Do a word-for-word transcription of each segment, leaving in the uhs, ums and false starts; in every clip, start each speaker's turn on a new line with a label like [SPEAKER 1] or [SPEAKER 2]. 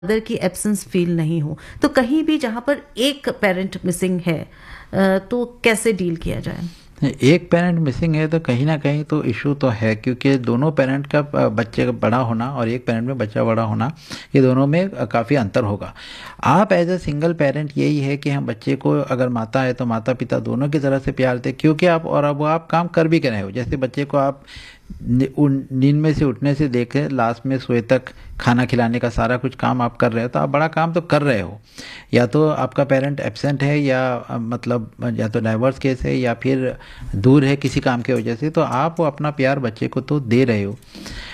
[SPEAKER 1] Mother की absence feel नहीं हो, तो कहीं भी जहाँ पर एक पेरेंट मिसिंग है अ, तो कैसे डील किया जाए?
[SPEAKER 2] एक पेरेंट मिसिंग है तो कहीं ना कहीं तो इशू तो है, क्योंकि दोनों पेरेंट का अ, बच्चे का बड़ा होना और एक पेरेंट में बच्चा बड़ा होना, ये दोनों में काफ़ी अंतर होगा। आप एज ए सिंगल पेरेंट यही है कि हम बच्चे को, अगर माता है तो माता पिता दोनों की तरह से प्यार दें, क्योंकि आप और अब आप काम कर भी कर रहे हो। जैसे बच्चे को आप नि- उन- नींद में से उठने से देखें लास्ट में सोए तक खाना खिलाने का सारा कुछ काम आप कर रहे हो, तो आप बड़ा काम तो कर रहे हो। या तो आपका पेरेंट एब्सेंट है, या अ, मतलब या तो डाइवर्स केस है, या फिर दूर है किसी काम की वजह से, तो आप वो अपना प्यार बच्चे को तो दे रहे हो।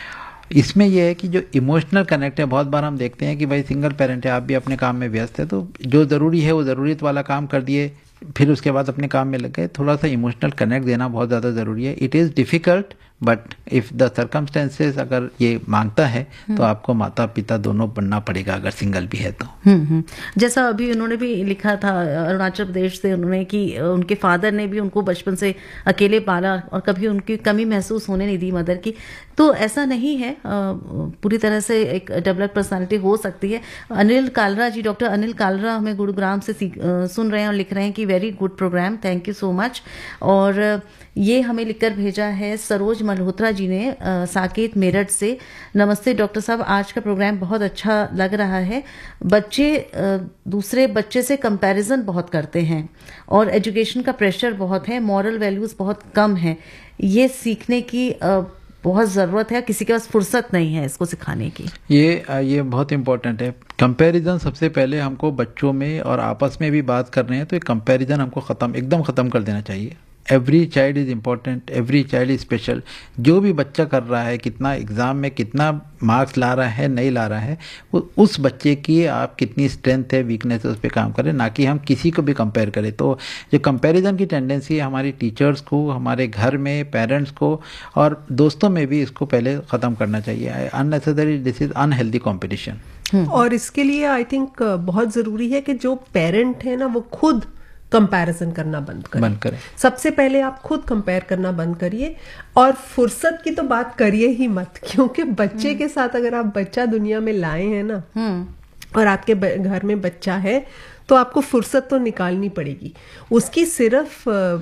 [SPEAKER 2] इसमें यह है कि जो इमोशनल कनेक्ट है, बहुत बार हम देखते हैं कि भाई सिंगल पेरेंट है, आप भी अपने काम में व्यस्त है, तो जो ज़रूरी है वो ज़रूरत वाला काम कर दिए, फिर उसके बाद अपने काम में लग गए। थोड़ा सा इमोशनल कनेक्ट देना बहुत ज़्यादा ज़रूरी है। It is difficult, but if the circumstances अगर ये मांगता है तो आपको माता पिता दोनों बनना पड़ेगा, अगर सिंगल भी है तो।
[SPEAKER 1] हम्म हम्म। जैसा अभी उन्होंने भी लिखा था अरुणाचल प्रदेश से उन्होंने कि उनके फादर ने भी उनको बचपन से अकेले पाला और कभी उनकी कमी महसूस होने नहीं दी मदर की। तो ऐसा नहीं है, अ, पूरी तरह से एक डेवलप पर्सनालिटी हो सकती है। अनिल कालरा जी, डॉक्टर अनिल कालरा हमें गुरुग्राम से सीख- अ, सुन रहे हैं और लिख रहे हैं कि very good programme, thank you so much. और अ, ये हमें लिखकर भेजा है सरोज मल्होत्रा जी ने अ, साकेत मेरठ से। नमस्ते डॉक्टर साहब, आज का प्रोग्राम बहुत अच्छा लग रहा है। बच्चे अ, दूसरे बच्चे से कंपैरिजन बहुत करते हैं और एजुकेशन का प्रेशर बहुत है, मॉरल वैल्यूज बहुत कम है। ये सीखने की अ, बहुत ज़रूरत है, किसी के पास फुर्सत नहीं है इसको सिखाने की।
[SPEAKER 2] ये ये बहुत इंपॉर्टेंट है। कंपैरिजन सबसे पहले हमको बच्चों में और आपस में भी बात कर रहे हैं तो ये कंपैरिजन हमको ख़त्म, एकदम ख़त्म कर देना चाहिए। Every child is important, every child is special. जो भी बच्चा कर रहा है, कितना एग्ज़ाम में कितना मार्क्स ला रहा है, नहीं ला रहा है, वो उस बच्चे की आप कितनी स्ट्रेंथ है, वीकनेस है, उस पर काम करें, ना कि हम किसी को भी कंपेयर करें। तो जो कंपैरिजन की टेंडेंसी है हमारी टीचर्स को, हमारे घर में पेरेंट्स को और दोस्तों में भी, इसको पहले ख़त्म करना चाहिए। Unnecessary, this is unhealthy competition.
[SPEAKER 3] और इसके लिए आई थिंक बहुत ज़रूरी है कि जो पेरेंट है ना वो खुद कंपैरिजन करना बंद करें।
[SPEAKER 2] बंद करें।
[SPEAKER 3] सबसे पहले आप खुद कंपेयर करना बंद करिए, और फुर्सत की तो बात करिए ही मत, क्योंकि बच्चे के साथ अगर आप बच्चा दुनिया में लाए हैं ना और आपके घर में बच्चा है तो आपको फुर्सत तो निकालनी पड़ेगी। उसकी सिर्फ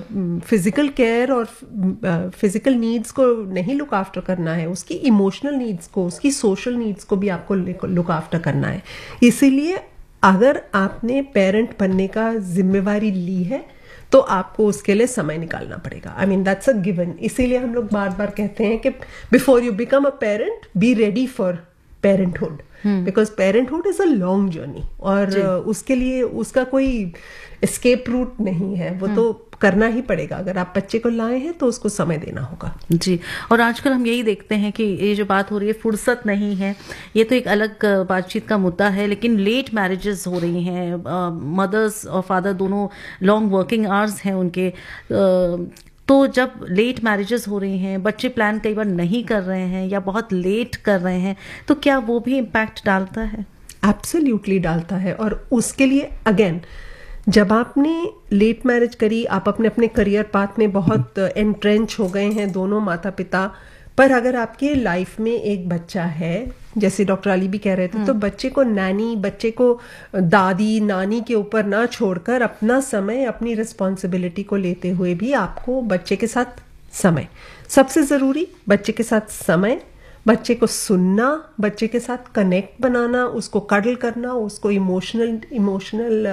[SPEAKER 3] फिजिकल केयर और फिजिकल नीड्स को नहीं लुक आफ्टर करना है, उसकी इमोशनल नीड्स को, उसकी सोशल नीड्स को भी आपको लुक आफ्टर करना है। इसीलिए अगर आपने पेरेंट बनने का जिम्मेवारी ली है तो आपको उसके लिए समय निकालना पड़ेगा। I mean that's a given. इसीलिए हम लोग बार बार कहते हैं कि before you become a parent be ready for parenthood, because parenthood is a long journey, और uh, उसके लिए उसका कोई एस्केप रूट नहीं है, वो तो करना ही पड़ेगा। अगर आप बच्चे को लाए हैं तो उसको समय देना होगा।
[SPEAKER 1] जी, और आजकल हम यही देखते हैं कि ये जो बात हो रही है फुर्सत नहीं है, ये तो एक अलग बातचीत का मुद्दा है, लेकिन लेट मैरिजेस हो रही हैं, मदर्स और फादर दोनों लॉन्ग वर्किंग आवर्स हैं उनके, uh, तो जब लेट मैरिजेस हो रही हैं, बच्चे प्लान कई बार नहीं कर रहे हैं या बहुत लेट कर रहे हैं, तो क्या वो भी इम्पैक्ट डालता है?
[SPEAKER 3] एब्सोल्युटली डालता है। और उसके लिए अगेन, जब आपने लेट मैरिज करी, आप अपने अपने करियर पाथ में बहुत एंट्रेंच हो गए हैं दोनों माता पिता, पर अगर आपके लाइफ में एक बच्चा है, जैसे डॉक्टर अली भी कह रहे थे, तो बच्चे को नैनी, बच्चे को दादी नानी के ऊपर ना छोड़कर अपना समय, अपनी रिस्पॉन्सिबिलिटी को लेते हुए भी आपको बच्चे के साथ समय, सबसे ज़रूरी बच्चे के साथ समय, बच्चे को सुनना, बच्चे के साथ कनेक्ट बनाना, उसको कडल करना, उसको इमोशनल इमोशनल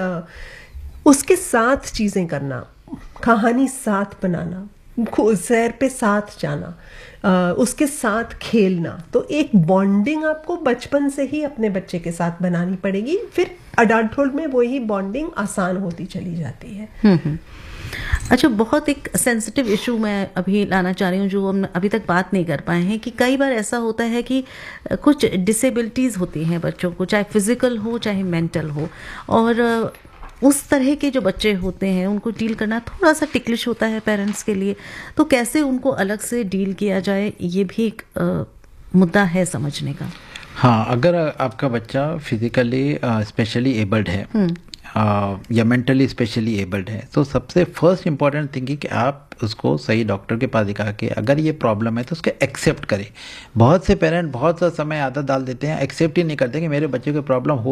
[SPEAKER 3] उसके साथ चीज़ें करना, कहानी साथ बनाना, सैर पे साथ जाना, आ, उसके साथ खेलना। तो एक बॉन्डिंग आपको बचपन से ही अपने बच्चे के साथ बनानी पड़ेगी, फिर अडल्टहुड में वही बॉन्डिंग आसान होती चली जाती है।
[SPEAKER 1] हम्म। अच्छा, बहुत एक सेंसिटिव इशू मैं अभी लाना चाह रही हूँ जो हम अभी तक बात नहीं कर पाए हैं, कि कई बार ऐसा होता है कि कुछ डिसेबिलिटीज़ होती हैं बच्चों को, चाहे फिजिकल हो चाहे मेंटल हो, और उस तरह के जो बच्चे होते हैं उनको डील करना थोड़ा सा टिकलिश होता है पेरेंट्स के लिए। तो कैसे उनको अलग से डील किया जाए, ये भी एक आ, मुद्दा है समझने का।
[SPEAKER 2] हाँ, अगर आपका बच्चा फिजिकली स्पेशली एबल्ड है, या मेंटली स्पेशली एबल्ड है, तो सबसे फर्स्ट इंपॉर्टेंट थिंग है कि आप उसको सही डॉक्टर के पास दिखा के अगर ये प्रॉब्लम है तो उसको एक्सेप्ट करें। बहुत से पेरेंट बहुत सा समय आदत डाल देते हैं, एक्सेप्ट ही नहीं करते कि मेरे बच्चे को प्रॉब्लम हो